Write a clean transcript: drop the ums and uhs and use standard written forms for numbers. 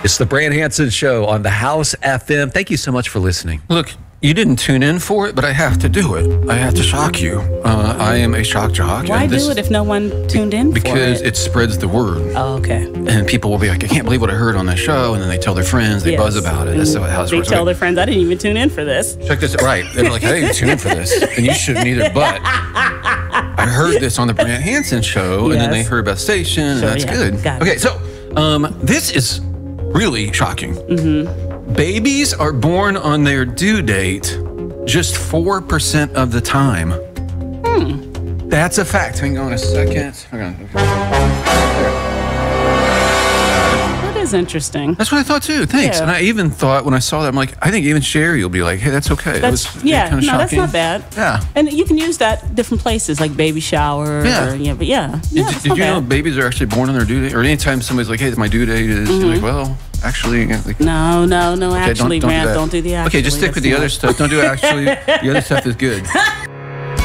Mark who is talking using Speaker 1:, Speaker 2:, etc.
Speaker 1: It's the Brand Hansen Show on the House FM. Thank you so much for listening.
Speaker 2: Look, you didn't tune in for it, but I have to do it. I have to shock you. I am a shock jock.
Speaker 3: Why do it if no one tuned in for it?
Speaker 2: Because it spreads the word.
Speaker 3: Oh, okay.
Speaker 2: And people will be like, I can't believe what I heard on the show. And then they tell their friends, they buzz about it. That's how this works.
Speaker 3: They tell their friends, I didn't even tune in for this.
Speaker 2: Check this out. Right. They're like, I didn't even tune in for this. And you shouldn't either. But I heard this on the Brand Hansen Show. And then they heard about the station. And that's good. Okay, so this is really shocking. Babies are born on their due date just 4% of the time. That's a fact. Hang on a second.
Speaker 3: That is interesting.
Speaker 2: That's what I thought too. Thanks.
Speaker 3: Yeah.
Speaker 2: And I even thought when I saw that, I'm like, I think even Sherry will be like, hey, that's okay.
Speaker 3: That's,
Speaker 2: kind of shocking.
Speaker 3: That's not bad.
Speaker 2: Yeah.
Speaker 3: And you can use that different places, like baby shower.
Speaker 2: Yeah.
Speaker 3: But
Speaker 2: Did you know babies are actually born on their due date? Or anytime somebody's like, hey, my due date is, you're like, well, actually. Like,
Speaker 3: no, actually,
Speaker 2: don't
Speaker 3: man,
Speaker 2: do
Speaker 3: don't do the actually.
Speaker 2: Okay, just stick with the other stuff. Don't do actually. The other stuff is good.